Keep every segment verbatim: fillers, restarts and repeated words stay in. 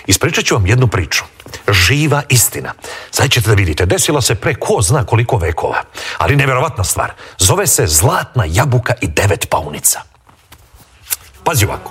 Ispričat ću vam jednu priču. Živa istina. Sad ćete da vidite, desila se pre ko zna koliko vekova. Ali nevjerovatna stvar. Zove se Zlatna jabuka i devet paunica. Pazi ovako.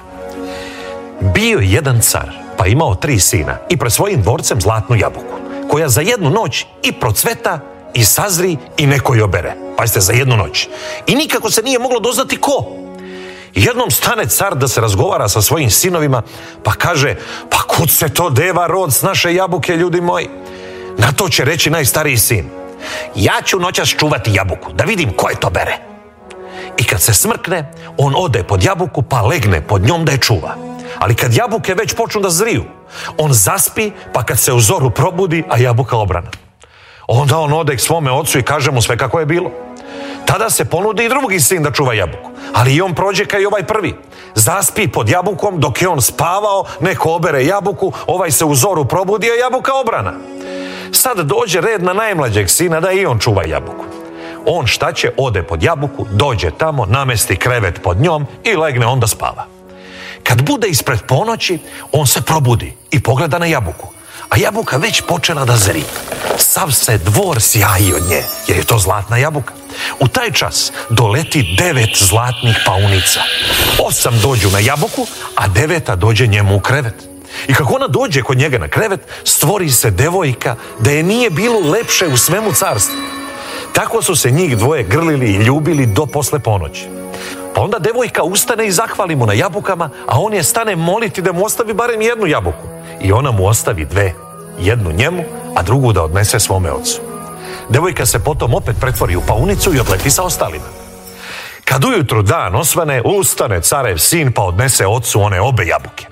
Bio je jedan car, pa imao tri sina i pred svojim dvorcem zlatnu jabuku, koja za jednu noć i procveta, i sazri, i neko je obere. Pazite, za jednu noć. I nikako se nije moglo doznati ko. Jednom stane car da se razgovara sa svojim sinovima, pa kaže, pa kud se to deva rod s naše jabuke, ljudi moji? Na to će reći najstariji sin, ja ću noćas čuvati jabuku, da vidim ko je to bere. I kad se smrkne, on ode pod jabuku, pa legne pod njom da je čuva. Ali kad jabuke već počnu da zriju, on zaspi, pa kad se u zoru probudi, a jabuka obrana. Onda on ode k svome ocu i kaže mu sve kako je bilo. Tada se ponudi i drugi sin da čuva jabuku, ali i on prođe kao i ovaj prvi. Zaspi pod jabukom, dok je on spavao, neko obere jabuku, ovaj se u zoru probudi, a jabuka obrana. Sad dođe red na najmlađeg sina da i on čuva jabuku. On šta će, ode pod jabuku, dođe tamo, namesti krevet pod njom i legne onda spava. Kad bude ispred ponoći, on se probudi i pogleda na jabuku, a jabuka već počela da zri. Sav se dvor sjaji od nje, jer je to zlatna jabuka. U taj čas doleti devet zlatnih paunica. Osam dođu na jabuku, a deveta dođe njemu u krevet. I kako ona dođe kod njega na krevet, stvori se devojka da je nije bilo lepše u svemu carstvu. Tako su se njih dvoje grlili i ljubili do posle ponoći. Pa onda devojka ustane i zahvali mu na jabukama, a on je stane moliti da mu ostavi barem jednu jabuku. I ona mu ostavi dve, jednu njemu, a drugu da odnese svome ocu. Devojka se potom opet pretvori u paunicu i odleti sa ostalima. Kad ujutru dan osvane, ustane carev sin pa odnese ocu one obe jabuke.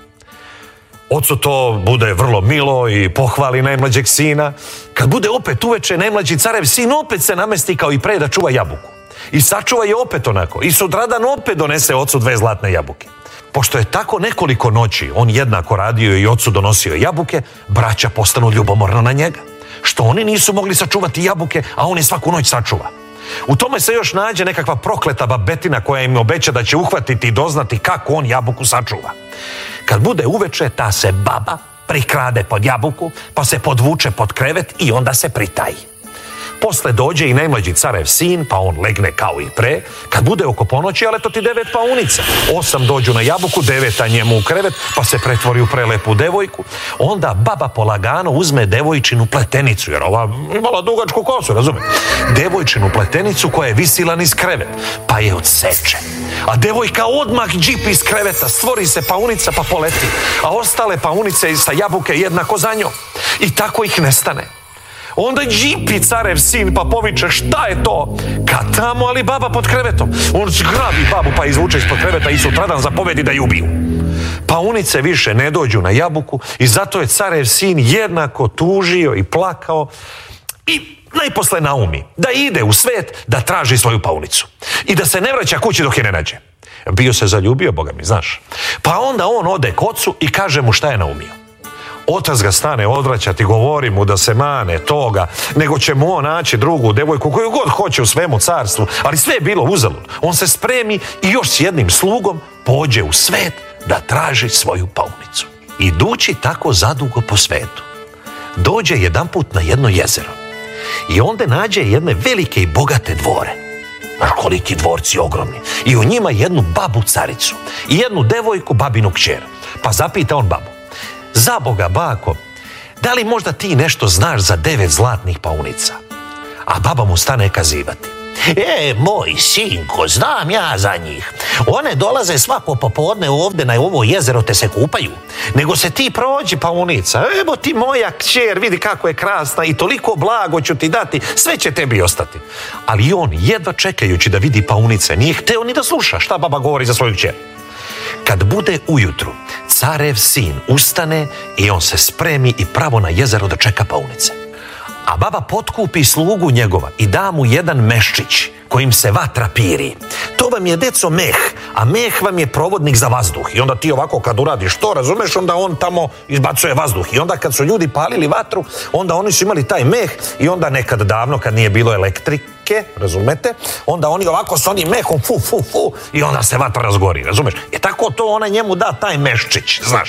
Ocu to bude vrlo milo i pohvali najmlađeg sina. Kad bude opet uveče, najmlađi carev sin opet se namesti kao i pre da čuva jabuku. I sačuva je opet onako. I sutradan opet donese ocu dve zlatne jabuke. Pošto je tako nekoliko noći on jednako radio i ocu donosio jabuke, braća postanu ljubomorna na njega. Što oni nisu mogli sačuvati jabuke, a on je svaku noć sačuva. U tome se još nađe nekakva prokleta babetina koja im obeća da će uhvatiti i doznati kako on jabuku sačuva. Kad bude uveče, ta se baba prikrade pod jabuku, pa se podvuče pod krevet i onda se pritaji. Posle dođe i najmlađi carev sin, pa on legne kao i pre. Kad bude oko ponoći, ale to ti devet paunica. Osam dođu na jabuku, deveta njemu u krevet, pa se pretvori u prelepu devojku. Onda baba polagano uzme devojčinu pletenicu, jer ova imala dugačku kosu, razumije? Devojčinu pletenicu koja je visila niz krevet, pa je odseče. A devojka odmah džipi iz kreveta, stvori se paunica pa poleti, a ostale paunice sa jabuke jednako za njom. I tako ih nestane. Onda džipi carev sin pa poviče, šta je to? Kad tamo, ali baba pod krevetom. On zgrabi babu pa izvuče ispod kreveta i sutradan zapovedi da ju ubiju. Paunice više ne dođu na jabuku i zato je carev sin jednako tužio i plakao i najposle naumi da ide u svet da traži svoju paunicu i da se ne vraća kući dok je ne nađe. Bio se zaljubio, boga mi, znaš. Pa onda on ode k ocu i kaže mu šta je naumio. Otac ga stane odvraćati, govori mu da se mane toga, nego će mu on naći drugu devojku koju god hoće u svemu carstvu, ali sve je bilo uzalud. On se spremi i još s jednim slugom pođe u svet da traži svoju paunicu. Idući tako zadugo po svetu, dođe jedanput na jedno jezero i onda nađe jedne velike i bogate dvore. Znaš koliki dvorci ogromni. I u njima jednu babu caricu i jednu devojku babinu kćer. Pa zapita on babu, za Boga, bako, da li možda ti nešto znaš za devet zlatnih paunica? A baba mu stane kazivati. E, moj sinko, znam ja za njih. One dolaze svako popodne ovdje na ovo jezero te se kupaju. Nego se ti prođi, paunica. Evo ti moja kćer, vidi kako je krasna i toliko blago ću ti dati, sve će tebi ostati. Ali on, jedva čekajući da vidi paunice, nije hteo ni da sluša šta baba govori za svoju kćer. Kad bude ujutru, carev sin ustane i on se spremi i pravo na jezero da čeka paunice. A baba potkupi slugu njegova i da mu jedan meščić kojim se vatra piri. To vam je, deco, meh, a meh vam je provodnik za vazduh. I onda ti ovako kad uradiš to, razumeš, onda on tamo izbacuje vazduh. I onda kad su ljudi palili vatru, onda oni su imali taj meh i onda nekad davno kad nije bilo elektrike, razumete, onda oni ovako s onim mehom fu, fu, fu i onda se vatra razgori, razumeš? I tako to ona njemu da taj meščić, znaš,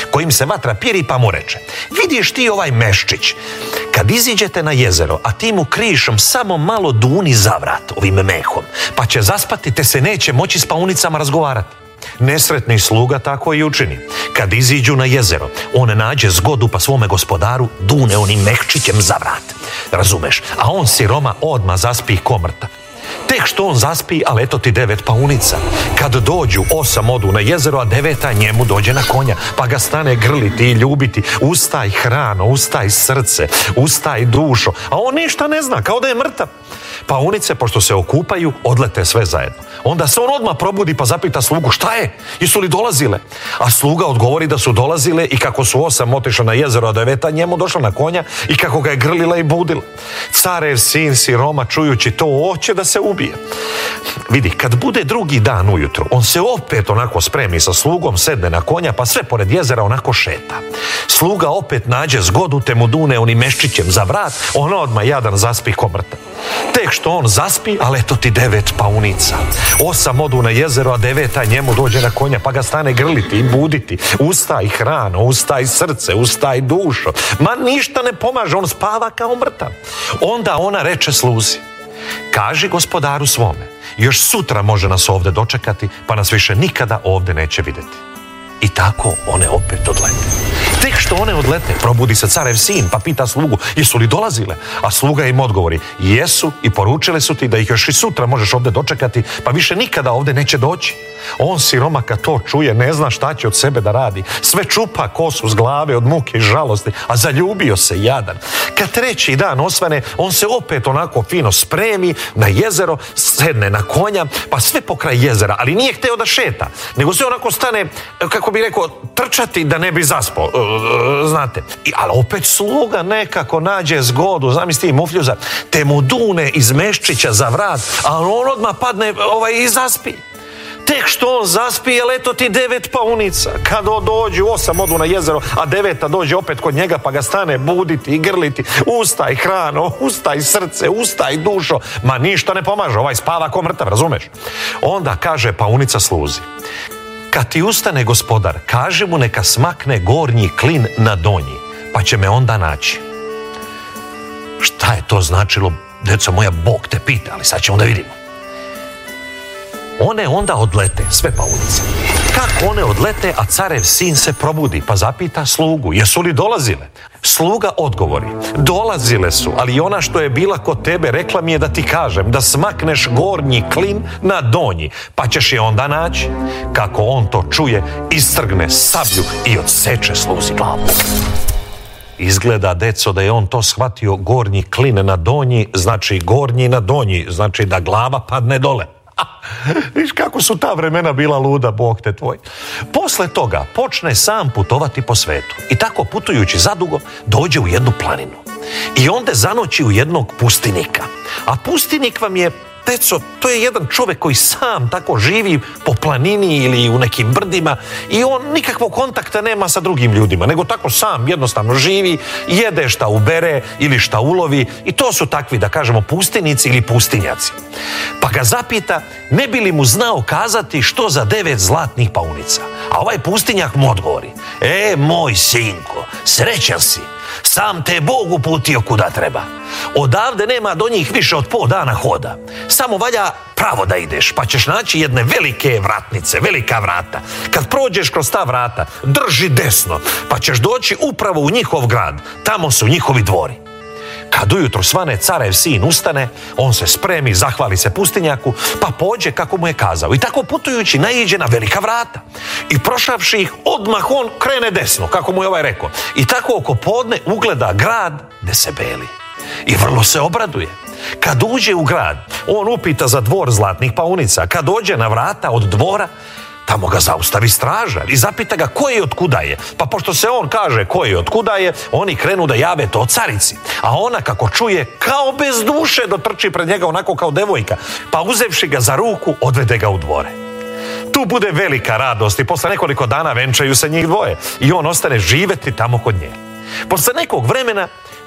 kojim se vatra pjeri, pa mu reče: vidiš ti ovaj meščić, kad iziđete na jezero, a ti mu krišom samo malo duni zavrat ovim mehom, pa će zaspati te se neće moći s paunicama razgovarati. Nesretni sluga tako i učini. Kad iziđu na jezero, on nađe zgodu pa svome gospodaru dune onim mehčićem za vrat. Razumeš? A on siroma odmah zaspi ko mrtav. Tek što on zaspi, ali eto ti devet paunica. Kad dođu, osam odu na jezero, a deveta njemu dođe na konja, pa ga stane grliti i ljubiti. Ustaj hrano, ustaj srce, ustaj dušo. A on ništa ne zna, kao da je mrtav. Paunice, pošto se okupaju, odlete sve zajedno. Onda se on odmah probudi pa zapita slugu: šta je? Jesu li dolazile? A sluga odgovori da su dolazile i kako su osam otišla na jezero, a deveta njemu došla na konja i kako ga je grlila i budila. Carev sin siroma, čujući to, hoće da se ubije. Vidi, kad bude drugi dan ujutro, on se opet onako spremi sa slugom, sedne na konja, pa sve pored jezera onako šeta. Sluga opet nađe zgodu, te mu dune onim meščićem za vrat, on odmah jadan zaspi ko mrtav. Tek što on zaspi, ali eto ti devet paunica. Osam odu na jezero, a deveta njemu dođe na konja, pa ga stane grliti i buditi. Ustaj hrano, ustaj srce, ustaj dušo. Ma ništa ne pomaže, on spava kao mrtav. Onda ona reče sluzi: kaži gospodaru svome, još sutra može nas ovdje dočekati, pa nas više nikada ovdje neće vidjeti. I tako one opet odlete. Tek što one odlete, probudi se carev sin, pa pita slugu: jesu li dolazile? A sluga im odgovori: jesu, i poručile su ti da ih još i sutra možeš ovdje dočekati, pa više nikada ovdje neće doći. On siroma kad to čuje, ne zna šta će od sebe da radi. Sve čupa kosu s glave od muke i žalosti, a zaljubio se jadan. Kad treći dan osvane, on se opet onako fino spremi na jezero, sedne na konja, pa sve pokraj jezera, ali nije hteo da šeta, nego se onako stane, kako bi rekao, trčati da ne bi zaspao, znate. I, ali opet sluga nekako nađe zgodu, zamisli mufljuza, te mu dune iz meščića za vrat, a on odmah padne ovaj, i zaspi. Tek što on zaspi, ali eto ti devet paunica. Kad dođu, osam odu na jezero, a deveta dođe opet kod njega, pa ga stane buditi i grliti. Ustaj hrano, ustaj srce, ustaj dušo. Ma ništa ne pomaže, ovaj spava ko mrtav, razumeš? Onda kaže paunica sluzi: kad ti ustane gospodar, kaži mu neka smakne gornji klin na donji, pa će me onda naći. Šta je to značilo? Deco moja, Bog te pita, ali sad ćemo da vidimo. One onda odlete, sve paunice. Kako one odlete, a carev sin se probudi, pa zapita slugu: jesu li dolazile? Sluga odgovori: dolazile su, ali ona što je bila kod tebe rekla mi je da ti kažem da smakneš gornji klin na donji, pa ćeš je onda naći. Kako on to čuje, istrgne sablju i odseče sluzi glavu. Izgleda, deco, da je on to shvatio, gornji klin na donji, znači gornji na donji, znači da glava padne dole. Viš kako su ta vremena bila luda, Bog te tvoj. Posle toga počne sam putovati po svetu i tako putujući zadugo dođe u jednu planinu i onda zanoći u jednog pustinika. A pustinik vam je, deco, to je jedan čovjek koji sam tako živi po planini ili u nekim brdima i on nikakvog kontakta nema sa drugim ljudima, nego tako sam jednostavno živi, jede šta ubere ili šta ulovi i to su takvi, da kažemo, pustinici ili pustinjaci. Pa ga zapita ne bi li mu znao kazati što za devet zlatnih paunica. A ovaj pustinjak mu odgovori: e, moj sinko, srećan si, sam te Bog uputio kuda treba. Odavde nema do njih više od pol dana hoda. Samo valja pravo da ideš, pa ćeš naći jedne velike vratnice, velika vrata. Kad prođeš kroz ta vrata, drži desno, pa ćeš doći upravo u njihov grad. Tamo su njihovi dvori. Kad ujutro svane, carev sin ustane, on se spremi, zahvali se pustinjaku, pa pođe kako mu je kazao. I tako putujući naiđe na velika vrata. I prošavši ih, odmah on krene desno, kako mu je ovaj rekao. I tako oko podne ugleda grad gde se beli. I vrlo se obraduje. Kad uđe u grad, on upita za dvor zlatnih paunica. Kad dođe na vrata od dvora, tamo ga zaustavi stražar i zapita ga ko je i otkuda je. Pa pošto se on kaže ko je i otkuda je, oni krenu da jave to carici. A ona, kako čuje, kao bez duše dotrči pred njega onako kao devojka. Pa uzevši ga za ruku, odvede ga u dvore. Tu bude velika radost i posle nekoliko dana venčaju se njih dvoje i on ostane živeti tamo kod nje. Posle nekog vremena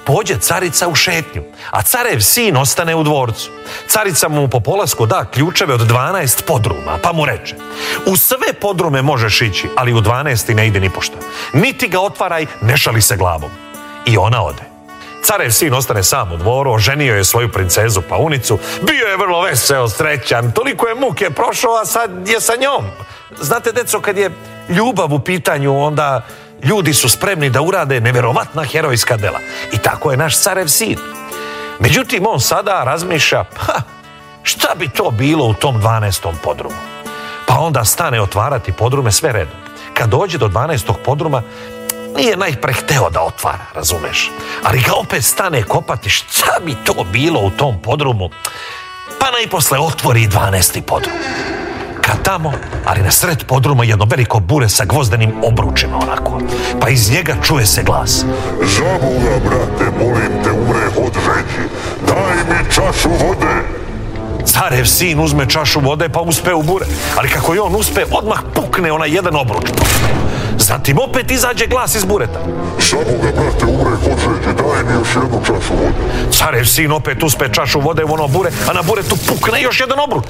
pođe carica u šetnju, a carev sin ostane u dvorcu. Carica mu po polasku da ključeve od dvanaest podruma, pa mu reče: u sve podrume možeš ići, ali u dvanaesti ne ide ni pošto. Niti ga otvaraj, ne šali se glavom. I ona ode. Carev sin ostane sam u dvoru, oženio je svoju princezu Paunicu, bio je vrlo veseo, srećan, toliko je muke prošao, a sad je sa njom. Znate, deco, kad je ljubav u pitanju, onda ljudi su spremni da urade neverovatna herojska dela. I tako je naš carev sin. Međutim, on sada razmišlja, ha, šta bi to bilo u tom dvanaestom podrumu? Pa onda stane otvarati podrume sve redom. Kad dođe do dvanaestog podruma, nije najpre hteo da otvara, razumeš? Ali ga opet stane kopati, šta bi to bilo u tom podrumu? Pa najposle otvori dvanaesti podrum. Kad tamo, ali na sred podruma jedno veliko bure sa gvozdenim obručima onako. Pa iz njega čuje se glas: za Boga, brate, molim te, umre od žeđi, daj mi čašu vode. Carev sin uzme čašu vode pa uspe u bure, ali kako je on uspe, odmah pukne onaj jedan obruč. Zatim opet izađe glas iz bureta: za Boga, brate, umre od žeđi, daj mi još jednu čašu vode. Carev sin opet uspe čašu vode u ono bure, a na buretu pukne još jedan obruč.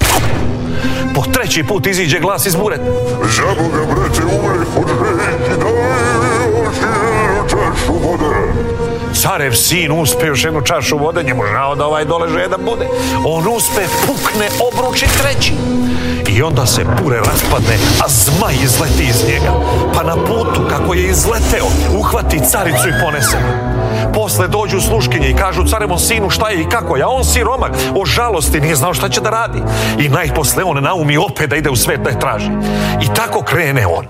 Po treći put iziđe glas iz bureta: za Boga, brate, umre od žeđi, daj mi još jednu čašu vode. Carev sin uspe još jednu čašu vode, njemu žao da ovaj dole žedan bude. On uspe, pukne obruč i treći. I onda se bure raspadne, a zmaj izleti iz njega. Pa na putu, kako je izleteo, uhvati caricu i ponese. Posle dođu sluškinje i kažu carevom sinu šta je i kako je, a on siromak, o žalosti nije znao šta će da radi. I najposle on naumi opet da ide u svet da je traži. I tako krene on.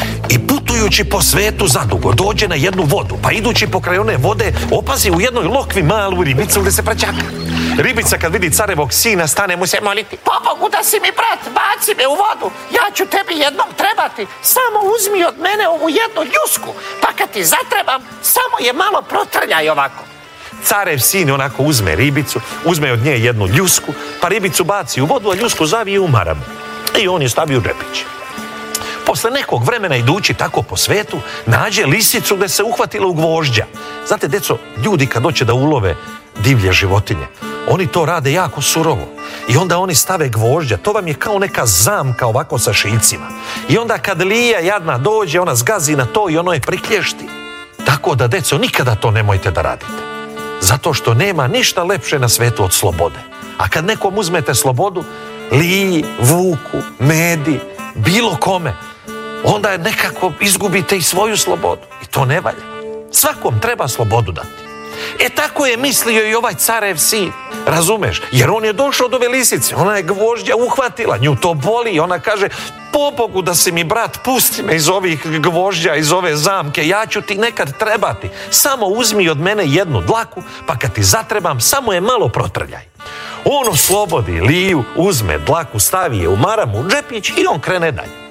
I putujući po svetu zadugo, dođe na jednu vodu, pa idući pokraj one vode, opazi u jednoj lokvi malu ribicu gde se praćaka. Ribica kad vidi carevog sina, stane mu se moliti: pobogu da si mi brat, baci me u vodu, ja ću tebi jednom trebati, samo uzmi od mene ovu jednu ljusku, pa kad ti zatrebam, samo je malo protrljaj ovako. Carev sin onako uzme ribicu, uzme od nje jednu ljusku, pa ribicu baci u vodu, a ljusku zavije u maramu. I on je stavi u džepić. Posle nekog vremena, idući tako po svetu, nađe lisicu gde se uhvatila u gvožđa. Znate, deco, ljudi kad hoće da ulove divlje životinje, oni to rade jako surovo. I onda oni stave gvožđa, to vam je kao neka zamka ovako sa šiljcima. I onda kad lija jadna dođe, ona zgazi na to i ono je priklješti. Tako da, deco, nikada to nemojte da radite. Zato što nema ništa lepše na svetu od slobode. A kad nekom uzmete slobodu, liji, vuku, medi, bilo kome, onda nekako izgubite i svoju slobodu. I to ne valja. Svakom treba slobodu dati. E tako je mislio i ovaj carev sin. Razumeš? Jer on je došao do ove lisice. Ona je gvožđa uhvatila. Nju to boli. I ona kaže: pobogu da si mi brat, pusti me iz ovih gvožđa, iz ove zamke. Ja ću ti nekad trebati. Samo uzmi od mene jednu dlaku, pa kad ti zatrebam, samo je malo protrljaj. On oslobodi liju, uzme dlaku, stavi je u maramu, u džepić i on krene dalje.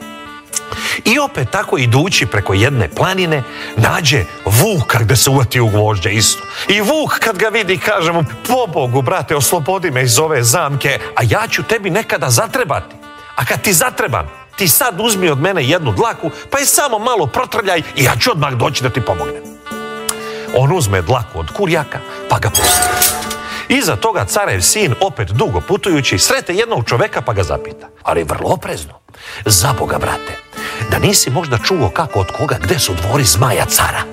I opet tako idući preko jedne planine, nađe vuka gde se uvati u gvožđa isto. I vuk kad ga vidi kaže mu: pobogu, brate, oslobodi me iz ove zamke, a ja ću tebi nekada zatrebati. A kad ti zatrebam, ti sad uzmi od mene jednu dlaku, pa je samo malo protrljaj i ja ću odmah doći da ti pomognem. On uzme dlaku od kurjaka, pa ga pusti. Iza toga carev sin, opet dugo putujući, srete jednog čoveka pa ga zapita, ali vrlo oprezno: za Boga, brate, da nisi možda čuo kako od koga gde su dvori zmaja cara?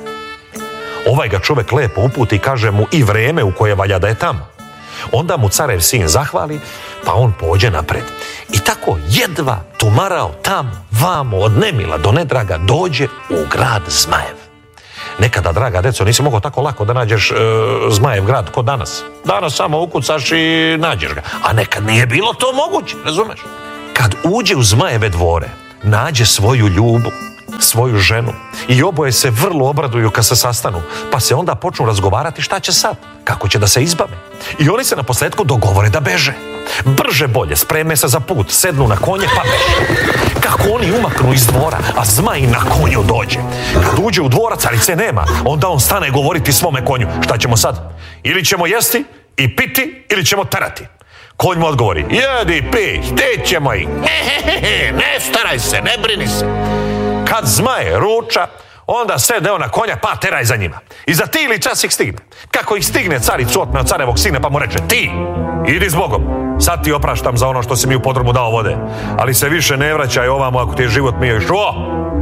Ovaj ga čovek lepo uputi i kaže mu i vreme u koje valja da je tamo. Onda mu carev sin zahvali, pa on pođe napred. I tako jedva tumarao tam, vamo, od nemila do nedraga, dođe u grad Zmajev. Nekada, draga deco, nisi mogao tako lako da nađeš e, Zmajev grad ko danas. Danas samo ukucaš i nađeš ga. A nekad nije bilo to moguće, razumeš? Kad uđe u Zmajeve dvore, nađe svoju ljubu, svoju ženu i oboje se vrlo obraduju kad se sastanu, pa se onda počnu razgovarati šta će sad, kako će da se izbave. I oni se na posledku dogovore da beže. Brže bolje, spreme se za put, sednu na konje pa beže. Kako oni umaknu iz dvora, a Zmaj na konju dođe. Kad uđe u dvora, carice nema, onda on stane govoriti svome konju: šta ćemo sad? Ili ćemo jesti i piti, ili ćemo terati. Konj mu odgovori: jedi, pi, htjet ćemo ih. Ne staraj se, ne brini se. Kad Zmaj ruča, Onda sedne on na konja, pa teraj za njima. I za ti ili čas ih stigne. Kako ih stigne, caricu otme od carevog sina, pa mu reče, ti, idi s Bogom. Sad ti opraštam za ono što si mi u podrumu dao vode. Ali se više ne vraćaj ovamo ako ti je život mio. Što?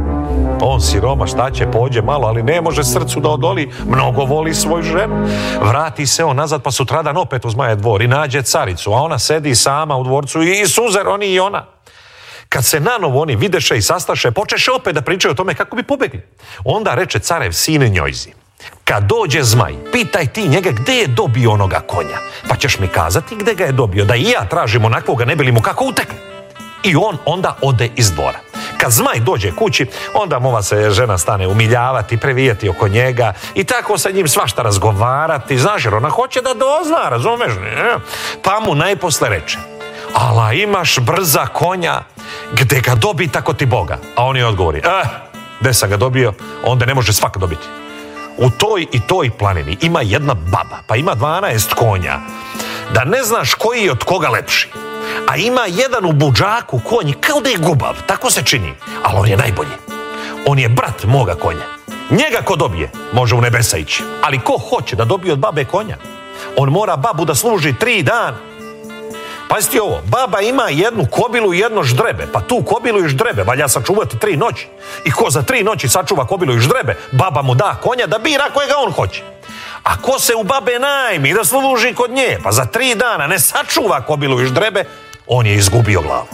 On siroma, šta će, pođe malo, ali ne može srcu da odoli. Mnogo voli svoju ženu. Vrati se on nazad, pa sutradan opet u Zmajev dvor i nađe caricu. A ona sedi sama u dvorcu i suzer, oni i ona. Kad se nanovo oni videše i sastaše, počeše opet da pričaju o tome kako bi pobegli. Onda reče carev sin njojzi, kad dođe Zmaj, pitaj ti njega gde je dobio onoga konja, pa ćeš mi kazati gde ga je dobio, da i ja tražim onakvoga, ne bi li mu kako utekne. I on onda ode iz dvora. Kad Zmaj dođe kući, onda mu ova se žena stane umiljavati, previjati oko njega i tako sa njim svašta razgovarati, znaš, jer ona hoće da dozna, razumeš? Pa mu najposle reče, ala imaš brza konja, gde ga dobi tako ti Boga? A on je odgovori, eh, gde sam ga dobio, onda ne može svak dobiti. U toj i toj planini ima jedna baba, pa ima dvanaest konja, da ne znaš koji je od koga lepši. A ima jedan u budžaku konj, kao da je gubav, tako se čini, ali on je najbolji. On je brat moga konja. Njega ko dobije, može u nebesa ići. Ali ko hoće da dobije od babe konja, on mora babu da služi tri dana. Pazite ovo, baba ima jednu kobilu i jedno ždrebe, pa tu kobilu i ždrebe valja sačuvati tri noći. I ko za tri noći sačuva kobilu i ždrebe, baba mu da konja da bira kojega on hoće. A ko se u babe najmi da služi kod nje, pa za tri dana ne sačuva kobilu i ždrebe, on je izgubio glavu.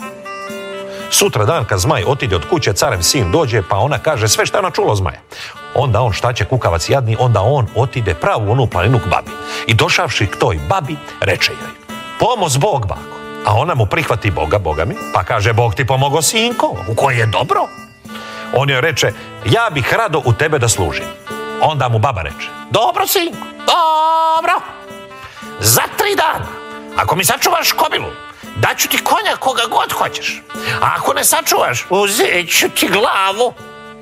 Sutra dan kad Zmaj otide od kuće, carev sin dođe, pa ona kaže sve što je ona čula Zmaja. Onda on, šta će kukavac jadni, onda on otide pravu onu planinu k babi. I došavši k toj babi, reče joj, pomoz Bog, bako. A ona mu prihvati Boga, Boga mi, pa kaže, Bog ti pomogo, sinko, u koje je dobro. On joj reče, ja bih rado u tebe da služim. Onda mu baba reče, dobro, sinko, dobro. Za tri dana, ako mi sačuvaš kobilu, daću ti konja koga god hoćeš. A ako ne sačuvaš, uzet ću ti glavu.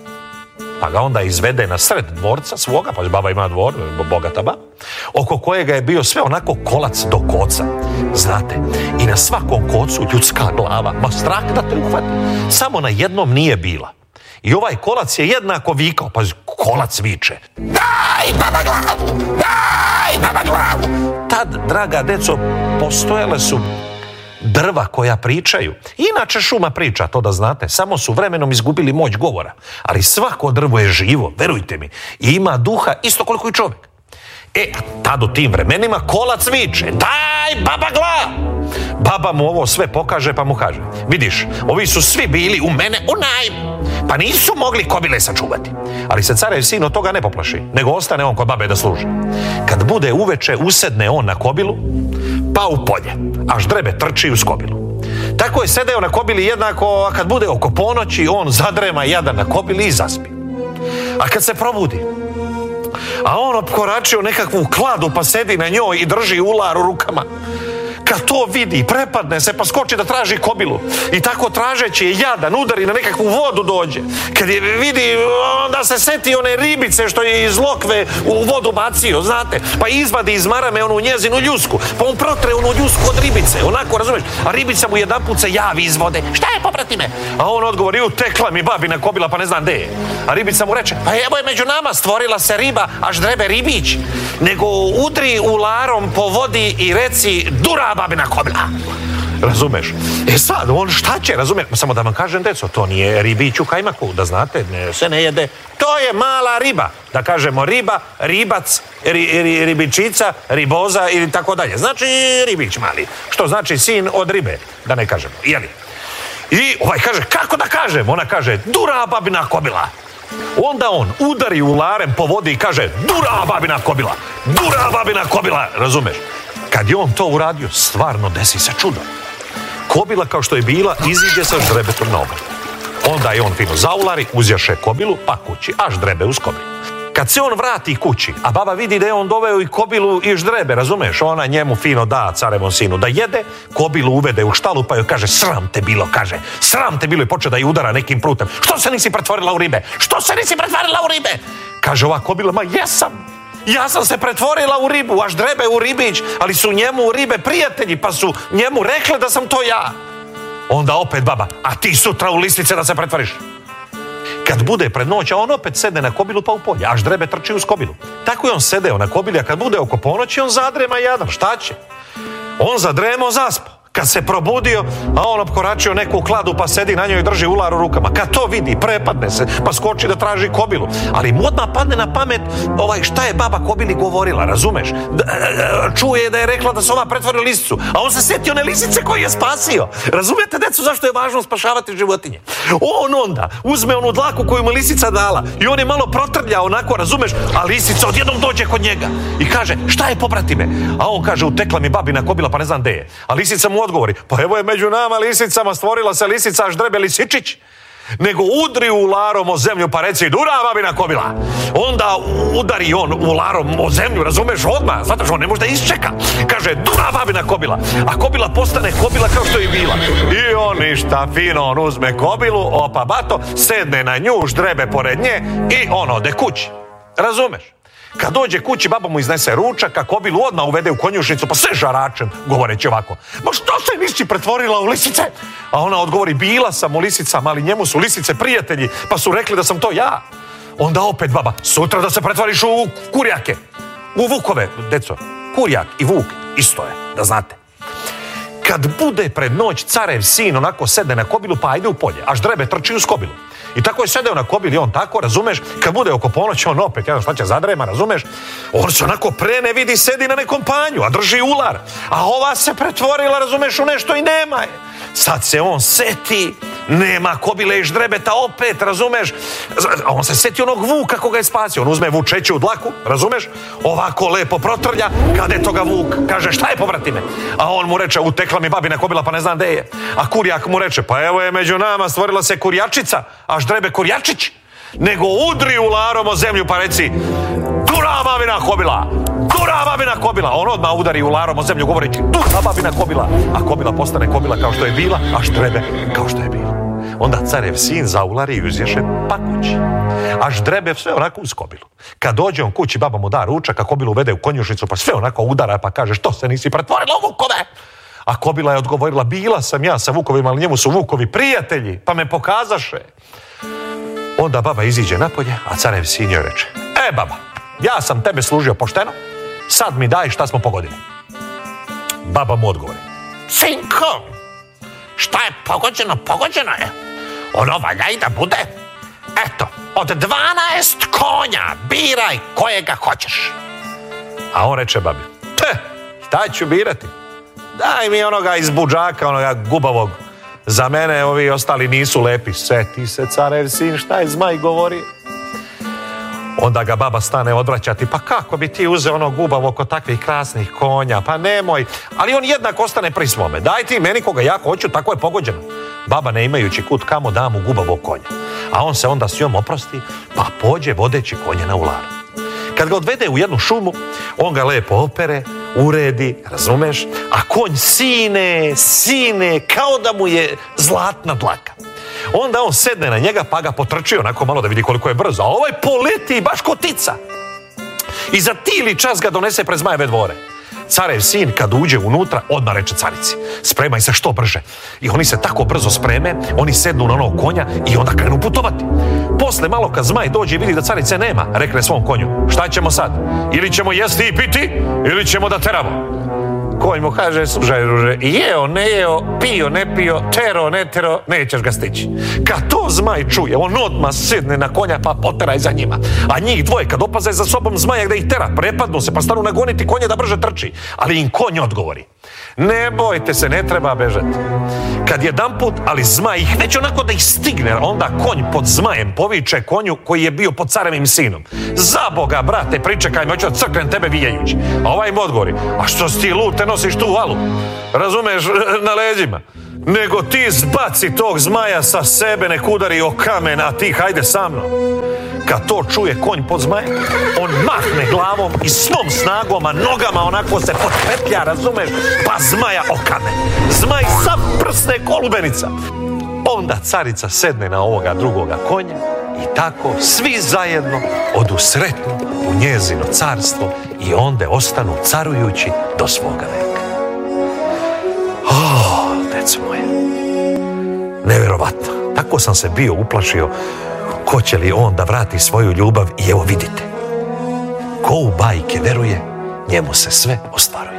Pa ga onda izvede na sred dvorca svoga, pa baba ima dvor, bogata baba, oko kojega je bio sve onako kolac do koca. Znate, i na svakom kocu ljudska glava, ma strah da te uhvati. Samo na jednom nije bila. I ovaj kolac je jednako vikao, pa kolac viče, daj baba glavu, daj baba glavu. Tad, draga deco, postojale su drva koja pričaju. Inače šuma priča, to da znate, samo su vremenom izgubili moć govora. Ali svako drvo je živo, verujte mi, i ima duha isto koliko i čovjek. E, tad u tim vremenima kolac viče, daj baba glavu. Baba mu ovo sve pokaže, pa mu kaže, vidiš, ovi su svi bili u mene u najmu, pa nisu mogli kobile sačuvati. Ali se carev sin od toga ne poplaši, nego ostane on kod babe da služi. Kad bude uveče, usedne on na kobilu, pa u polje, a ždrebe trči uz kobilu. Tako je sedeo na kobili jednako, a kad bude oko ponoći, on zadrema jadan na kobili i zaspi. A kad se probudi, a on opkoračio nekakvu kladu, pa sedi na njoj i drži ular u rukama. Kad to vidi, prepadne se, pa skoči da traži kobilu. I tako tražeći je jadan, udari na nekakvu vodu dođe. Kad je vidi, onda se seti one ribice što je iz lokve u vodu bacio, znate. Pa izvadi iz marame onu njezinu ljusku. Pa on protre onu ljusku od ribice, onako, razumiješ. A ribica mu jedanput se javi iz vode. Šta je, poprati me? A on odgovori, utekla mi babina kobila, pa ne znam gde je. A ribica mu reče, pa evo je među nama, stvorila se riba, a ždrebe ribić. Nego udri ularom po vodi i reci, dura babina kobila. Razumeš? E sad, on šta će, razumeš? Samo da vam kažem, deco, to nije ribić u kajmaku, da znate, ne, se ne jede. To je mala riba. Da kažemo riba, ribac, ri, ri, ribičica, riboza ili tako dalje. Znači ribić mali. Što znači sin od ribe, da ne kažemo. Jeli? I ovaj kaže, kako da kažem? Ona kaže, dura babina kobila. Onda on udari ularem po vodi i kaže, dura babina kobila, dura babina kobila, razumeš? Kad je on to uradio, stvarno desi se čudo. Kobila kao što je bila, iziđe sa ždrebetom na obal. Onda je on fino zaulari, uzjaše kobilu, pa kući, a ždrebe uz kobilu. Kad se on vrati kući, a baba vidi da je on doveo i kobilu i ždrebe, razumeš? Ona njemu fino da carevom sinu da jede, kobilu uvede u štalu, pa joj kaže, sram te bilo, kaže, sram te bilo, i počne da je udara nekim prutem. Što se nisi pretvorila u ribe? Što se nisi pretvorila u ribe? Kaže ova kobila, ma jesam. Ja sam se pretvorila u ribu, a ždrebe u ribić, ali su njemu u ribe prijatelji, pa su njemu rekli da sam to ja. Onda opet baba, a ti sutra u listice da se pretvoriš. Kad bude pred noć, a on opet sedne na kobilu pa u polje, a ždrebe trči uz kobilu. Tako je on sedeo na kobili, a kad bude oko ponoći, on zadrema jadan. Šta će? On zadremo, zaspao. Kad se probudio, a on opkoračio neku kladu pa sedi na njoj i drži ular u rukama. Kad to vidi, prepadne se, pa skoči da traži kobilu. Ali mu odmah padne na pamet ovaj, šta je baba kobili govorila, razumeš? Čuje da je rekla da se ova pretvori u lisicu, a on se sjetio one lisice koju je spasio. Razumete, decu, zašto je važno spašavati životinje? On onda uzme onu dlaku koju mu lisica dala i on je malo protrlja onako, razumeš, a lisica odjednom dođe kod njega i kaže, šta je, poprati me? A on kaže, utekla mi babina kobila pa ne znam gde je. A lisica mu odgovori, pa evo je među nama lisicama, stvorila se lisica, a ždrebe lisičić. Nego udri ularom o zemlju pa reci, dura babina kobila. Onda udari on ularom o zemlju, razumeš, odmah, zato što on ne može da isčeka. Kaže, dura babina kobila. A kobila postane kobila kao što je bila. I on ništa, fino, on uzme kobilu, opa bato, sedne na nju, ždrebe pored nje i on ode kući. Razumeš? Kad dođe kući, baba mu iznese ručak, a kobilu odmah uvede u konjušnicu, pa sve žaračem, govoreći ovako, ma što se nisi pretvorila u lisice? A ona odgovori, bila sam u lisicama, ali njemu su lisice prijatelji, pa su rekli da sam to ja. Onda opet baba, sutra da se pretvoriš u kurjake, u vukove, deco, kurjak i vuk, isto je, da znate. Kad bude pred noć, carev sin onako sedne na kobilu, pa ajde u polje, a ždrebe trči uz kobilu. I tako je sedeo na kobili, on tako, razumeš, kad bude oko ponoći, on opet, jedan šta će zadrema, razumeš, on se onako pre ne vidi, sedi na nekom panju, a drži ular, a ova se pretvorila, razumeš, u nešto i nema je. Sad se on seti, nema kobile i ždrebeta opet, razumeš, a on se seti onog vuka koga je spasio, on uzme vučeću u dlaku, razumeš, ovako lepo protrlja, kad je toga vuk, kaže, šta je, povrati me? A on mu reče, utekla mi babina kobila, pa ne znam gde je. A kurjak mu reče, pa evo je među nama, stvorila se kurjačica, a ždrebe kurjačić. Nego udri ularom o zemlju pa reci, dura babina kobila, dura babina kobila. On odmah udari ularom o zemlju govoreći, dura babina kobila. A kobila postane kobila kao što je bila, a ždrebe kao što je bila. Onda carev sin zaulari i uzješe pa kući. A ždrebe sve onako uz kobilu. Kad dođe on kući, baba mu da ručak, a kobilu uvede u konjušnicu, pa sve onako udara, pa kaže, što se nisi pretvorila u vukove? A kobila je odgovorila, bila sam ja sa vukovima, ali njemu su vukovi prijatelji, pa me pokazaše. Onda baba iziđe napolje, a carev sin joj reče, e baba, ja sam tebe služio pošteno, sad mi daj šta smo pogodili. Baba mu odgovori, sinko, šta je pogođeno, pogođeno je. Ono valja i da bude. Eto, od dvanaest konja biraj kojega hoćeš. A on reče babi, te, šta ću birati? Daj mi onoga iz budžaka, onoga gubavog. Za mene ovi ostali nisu lepi. Seti se, carev sin, šta je zmaj govorio? Onda ga baba stane odvraćati, pa kako bi ti uzeo ono gubavo kod takvih krasnih konja, pa nemoj. Ali on jednak ostane pri svome. Daj ti meni koga ja hoću, tako je pogođeno. Baba, ne imajući kud kamo, da mu gubavo konja. A on se onda s njom oprosti, pa pođe vodeći konje na ular. Kad ga odvede u jednu šumu, on ga lepo opere, uredi, razumeš, a konj sine, sine, kao da mu je zlatna dlaka. Onda on sedne na njega, pa ga potrči onako malo da vidi koliko je brzo, a ovaj poleti baš ko tica. I za tili čas ga donese pred zmajeve dvore. Carev sin kad uđe unutra, odmah reče carici, spremaj se što brže. I oni se tako brzo spreme, oni sednu na onog konja i onda krenu putovati. Posle malo kad zmaj dođe i vidi da carice nema, rekne svom konju, šta ćemo sad? Ili ćemo jesti i piti, ili ćemo da teramo. Konj mu kaže, slušaj druže, jeo, ne jeo, pio, ne pio, tero, ne tero, nećeš ga stići. Kad to zmaj čuje, on odmah sidne na konja pa poteraj za njima. A njih dvoje, kad opaze za sobom zmaja gde ih tera, prepadnu se pa stanu nagoniti konje da brže trči. Ali im konj odgovori, ne bojte se, ne treba bežati. Kad jedanput, ali zmaj ih već onako da ih stigne, onda konj pod zmajem poviče konju koji je bio pod carevim sinom. Za Boga, brate, pričekaj me, hoću da crknem tebe vijajući. A ovaj mu odgovori, a što si ti lute nosiš tu alu, razumeš, na leđima, nego ti zbaci tog zmaja sa sebe, nek udari o kamen, a ti hajde sa mnom. Kad to čuje konj pod zmajem, on mahne glavom i svom snagom, a nogama onako se potpetlja, razumeš, pa zmaja o kamen. Zmaj sav prsne kolubenica. Onda carica sedne na ovoga drugoga konja i tako svi zajedno odu sretno u njezino carstvo i onda ostanu carujući do svoga veka. Oh, deco moje, nevjerovatno. Tako sam se bio uplašio Hoće li on da vrati svoju ljubav? I evo vidite, ko u bajke veruje, njemu se sve ostvaruje.